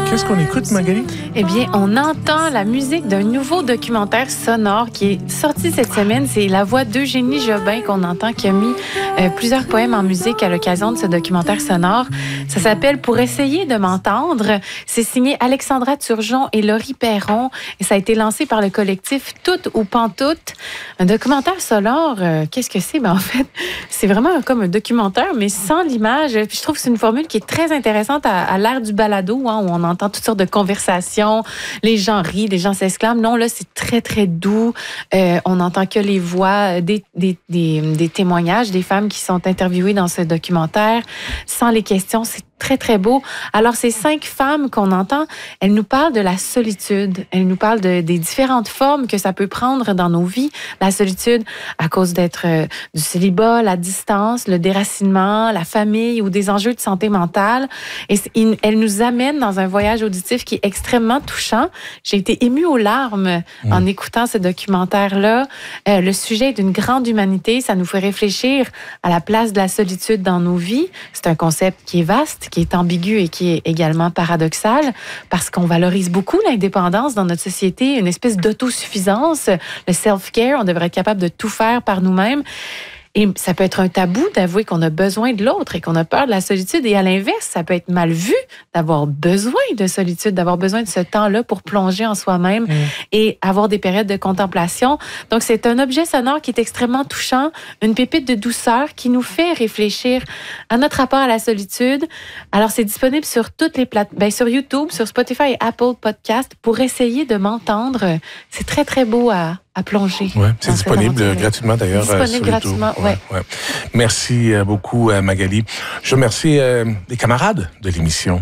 Qu'est-ce qu'on écoute, Magali? Eh bien, on entend la musique d'un nouveau documentaire sonore qui est sorti cette semaine. C'est la voix d'Eugénie Jobin qu'on entend, qui a mis plusieurs poèmes en musique à l'occasion de ce documentaire sonore. Ça s'appelle « Pour essayer de m'entendre ». C'est signé Alexandra Turgeon et Laurie Perron. Et ça a été lancé par le collectif Toutes ou Pantoutes. Un documentaire sonore, qu'est-ce que c'est? Ben, en fait, c'est vraiment comme un documentaire, mais sans l'image. Puis je trouve que c'est une formule qui est très intéressante à l'ère du balado, hein, où on entend toutes sortes de conversations. Les gens rient, les gens s'exclament. Non, là, c'est très, très doux. On n'entend que les voix des témoignages des femmes qui sont interviewées dans ce documentaire. Sans les questions, c'est très, très beau. Alors, ces 5 femmes qu'on entend, elles nous parlent de la solitude. Elles nous parlent des différentes formes que ça peut prendre dans nos vies. La solitude à cause d'être du célibat, la distance, le déracinement, la famille ou des enjeux de santé mentale. Et elles nous amènent dans un voyage auditif qui est extrêmement touchant. J'ai été émue aux larmes en écoutant ce documentaire-là. Le sujet est d'une grande humanité. Ça nous fait réfléchir à la place de la solitude dans nos vies. C'est un concept qui est vaste, qui est ambigu et qui est également paradoxal, parce qu'on valorise beaucoup l'indépendance dans notre société, une espèce d'autosuffisance, le self-care, on devrait être capable de tout faire par nous-mêmes. Et ça peut être un tabou d'avouer qu'on a besoin de l'autre et qu'on a peur de la solitude. Et à l'inverse, ça peut être mal vu d'avoir besoin de solitude, d'avoir besoin de ce temps-là pour plonger en soi-même et avoir des périodes de contemplation. Donc, c'est un objet sonore qui est extrêmement touchant, une pépite de douceur qui nous fait réfléchir à notre rapport à la solitude. Alors, c'est disponible sur toutes les plateformes, sur YouTube, sur Spotify et Apple Podcast. Pour essayer de m'entendre, c'est très, très beau à plonger. Oui, c'est disponible gratuitement d'ailleurs. Disponible gratuitement, oui. Ouais. Merci beaucoup, Magali. Je remercie les camarades de l'émission.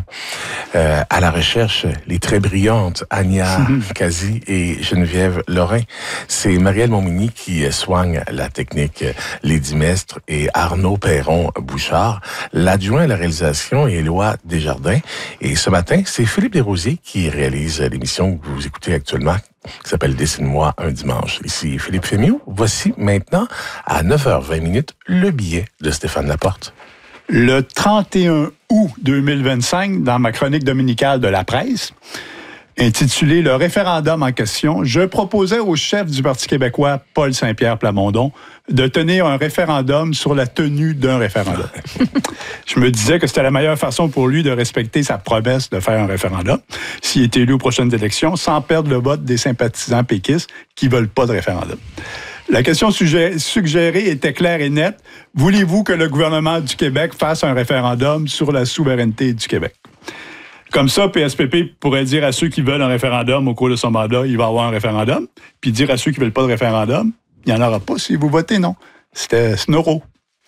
À la recherche, les très brillantes Ania Kazi et Geneviève Lorrain. C'est Marielle Montmigny qui soigne la technique, Lady Mestre et Arnaud Perron-Bouchard. L'adjoint à la réalisation est Éloi Desjardins. Et ce matin, c'est Philippe Desrosiers qui réalise l'émission que vous écoutez actuellement, qui s'appelle « Dessine-moi un dimanche ». Ici Philippe Fémiot. Voici maintenant, à 9h20, le billet de Stéphane Laporte. Le 31 août 2025, dans ma chronique dominicale de La Presse, intitulée « Le référendum en question », je proposais au chef du Parti québécois, Paul Saint-Pierre Plamondon, de tenir un référendum sur la tenue d'un référendum. Je me disais que c'était la meilleure façon pour lui de respecter sa promesse de faire un référendum, s'il est élu aux prochaines élections, sans perdre le vote des sympathisants péquistes qui ne veulent pas de référendum. La question suggérée était claire et nette. Voulez-vous que le gouvernement du Québec fasse un référendum sur la souveraineté du Québec? Comme ça, PSPP pourrait dire à ceux qui veulent un référendum au cours de son mandat, il va y avoir un référendum, puis dire à ceux qui ne veulent pas de référendum, il n'y en aura pas si vous votez non. C'était Snoro.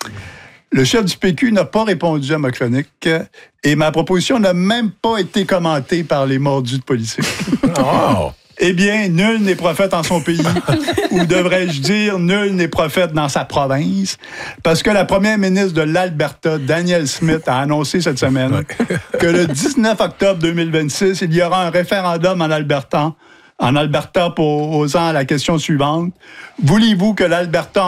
Le chef du PQ n'a pas répondu à ma chronique et ma proposition n'a même pas été commentée par les mordus de politique. Oh! Eh bien, nul n'est prophète en son pays, ou devrais-je dire, nul n'est prophète dans sa province, parce que la première ministre de l'Alberta, Danielle Smith, a annoncé cette semaine que le 19 octobre 2026, il y aura un référendum en Alberta posant la question suivante. Voulez-vous que l'Alberta